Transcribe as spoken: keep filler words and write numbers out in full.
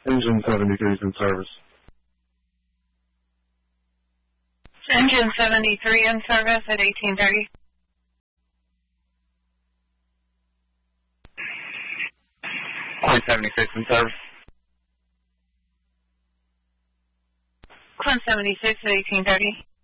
Engine seventy-three is in service. Engine seventy-three in service at eighteen thirty. Point seventy-six in service. Quinn seventy-six at eighteen thirty.